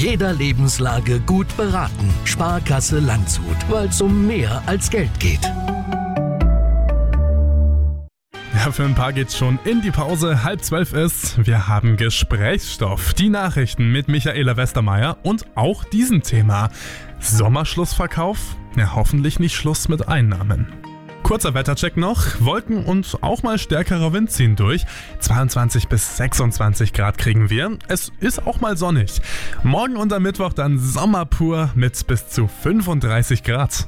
jeder Lebenslage gut beraten. Sparkasse Landshut, weil es um mehr als Geld geht. Ja, für ein paar geht's schon in die Pause. 11:30 ist. Wir haben Gesprächsstoff. Die Nachrichten mit Michaela Westermeier und auch diesem Thema. Sommerschlussverkauf? Ja, hoffentlich nicht Schluss mit Einnahmen. Kurzer Wettercheck noch. Wolken und auch mal stärkerer Wind ziehen durch. 22 bis 26 Grad kriegen wir. Es ist auch mal sonnig. Morgen und am Mittwoch dann Sommer pur mit bis zu 35 Grad.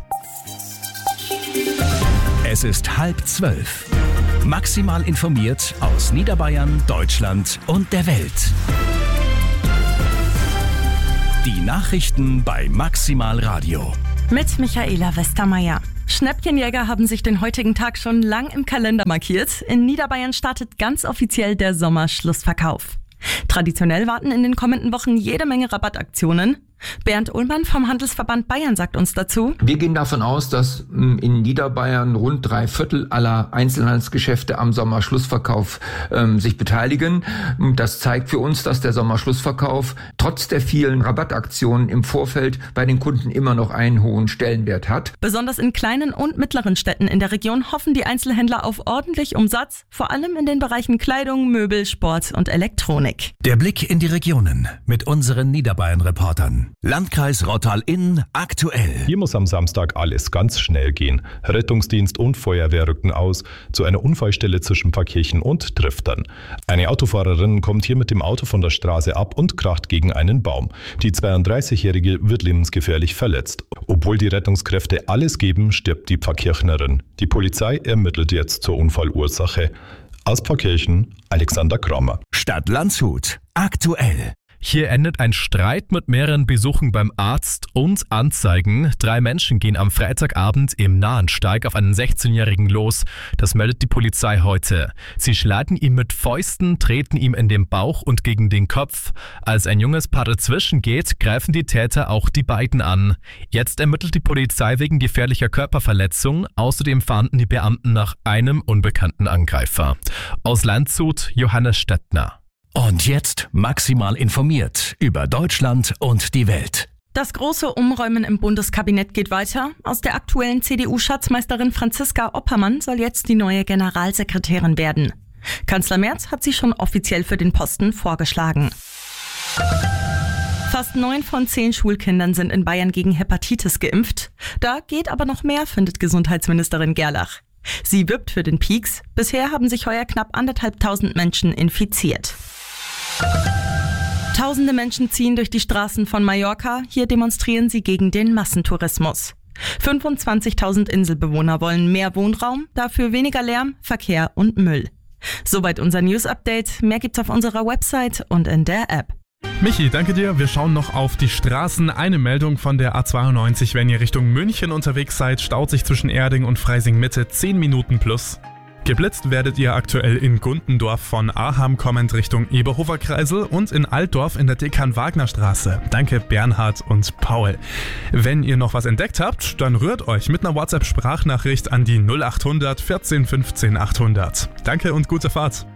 Es ist 11:30. Maximal informiert aus Niederbayern, Deutschland und der Welt. Die Nachrichten bei Maximal Radio. Mit Michaela Westermeier. Schnäppchenjäger haben sich den heutigen Tag schon lang im Kalender markiert. In Niederbayern startet ganz offiziell der Sommerschlussverkauf. Traditionell warten in den kommenden Wochen jede Menge Rabattaktionen. Bernd Ullmann vom Handelsverband Bayern sagt uns dazu: Wir gehen davon aus, dass in Niederbayern rund 3/4 aller Einzelhandelsgeschäfte am Sommerschlussverkauf sich beteiligen. Das zeigt für uns, dass der Sommerschlussverkauf trotz der vielen Rabattaktionen im Vorfeld bei den Kunden immer noch einen hohen Stellenwert hat. Besonders in kleinen und mittleren Städten in der Region hoffen die Einzelhändler auf ordentlich Umsatz, vor allem in den Bereichen Kleidung, Möbel, Sport und Elektronik. Der Blick in die Regionen mit unseren Niederbayern-Reportern. Landkreis Rottal-Inn aktuell. Hier muss am Samstag alles ganz schnell gehen. Rettungsdienst und Feuerwehr rückten aus zu einer Unfallstelle zwischen Pfarrkirchen und Triftern. Eine Autofahrerin kommt hier mit dem Auto von der Straße ab und kracht gegen einen Baum. Die 32-Jährige wird lebensgefährlich verletzt. Obwohl die Rettungskräfte alles geben, stirbt die Pfarrkirchnerin. Die Polizei ermittelt jetzt zur Unfallursache. Aus Pfarrkirchen, Alexander Kramer. Stadt Landshut aktuell. Hier endet ein Streit mit mehreren Besuchen beim Arzt und Anzeigen. 3 Menschen gehen am Freitagabend im Nahensteig auf einen 16-Jährigen los. Das meldet die Polizei heute. Sie schlagen ihn mit Fäusten, treten ihm in den Bauch und gegen den Kopf. Als ein junges Paar dazwischen geht, greifen die Täter auch die beiden an. Jetzt ermittelt die Polizei wegen gefährlicher Körperverletzung. Außerdem fahnden die Beamten nach einem unbekannten Angreifer. Aus Landshut, Johannes Stettner. Und jetzt maximal informiert über Deutschland und die Welt. Das große Umräumen im Bundeskabinett geht weiter. Aus der aktuellen CDU-Schatzmeisterin Franziska Oppermann soll jetzt die neue Generalsekretärin werden. Kanzler Merz hat sie schon offiziell für den Posten vorgeschlagen. Fast 9 von 10 Schulkindern sind in Bayern gegen Hepatitis geimpft. Da geht aber noch mehr, findet Gesundheitsministerin Gerlach. Sie wirbt für den Pieks. Bisher haben sich heuer knapp 1.500 Menschen infiziert. Tausende Menschen ziehen durch die Straßen von Mallorca. Hier demonstrieren sie gegen den Massentourismus. 25.000 Inselbewohner wollen mehr Wohnraum, dafür weniger Lärm, Verkehr und Müll. Soweit unser News-Update. Mehr gibt's auf unserer Website und in der App. Michi, danke dir. Wir schauen noch auf die Straßen. Eine Meldung von der A92, wenn ihr Richtung München unterwegs seid, staut sich zwischen Erding und Freising Mitte 10 Minuten plus. Geblitzt werdet ihr aktuell in Gundendorf von Aham kommend Richtung Eberhofer-Kreisel und in Altdorf in der Dekan-Wagner-Straße. Danke Bernhard und Paul. Wenn ihr noch was entdeckt habt, dann rührt euch mit einer WhatsApp-Sprachnachricht an die 0800 14 15 800. Danke und gute Fahrt.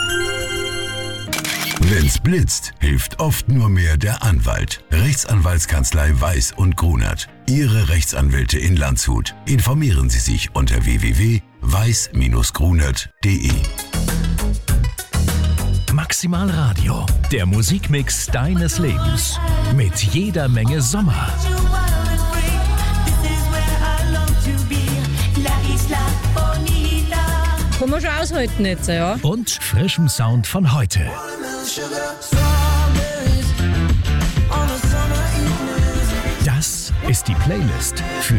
Wenn's blitzt, hilft oft nur mehr der Anwalt. Rechtsanwaltskanzlei Weiß und Grunert. Ihre Rechtsanwälte in Landshut. Informieren Sie sich unter www.weiß-grunert.de. Maximal Radio, der Musikmix deines Lebens. Mit jeder Menge Sommer. Kann man schon aushalten jetzt, ja. Und frischem Sound von heute. Das ist die Playlist für